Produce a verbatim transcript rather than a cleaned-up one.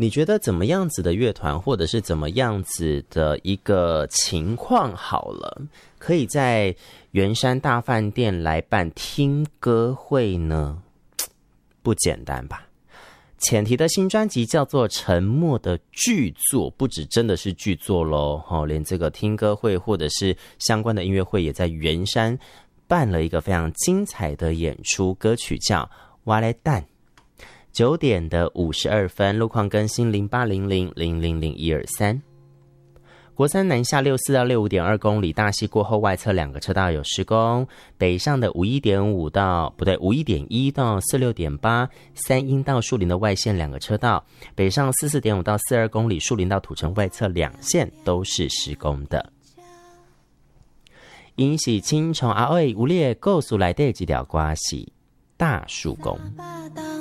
你觉得怎么样子的乐团，或者是怎么样子的一个情况好了，可以在圆山大饭店来办听歌会呢？不简单吧？浅提的新专辑叫做《沉默的巨作》，不止真的是巨作咯、哦、连这个听歌会或者是相关的音乐会也在圆山办了一个非常精彩的演出，歌曲叫《瓦雷蛋》。九点的五十二分，路况更新零八零零零零零一二三。国三南下六四到六五点二公里，大溪过后外侧两个车道有施工。北上的五一点五到不对五一点一到四六点八，三鹰到树林的外线两个车道。北上四四点五到四二公里，树林到土城外侧两线都是施工的。因是青虫阿伟有你的故事内底一条歌是大树公。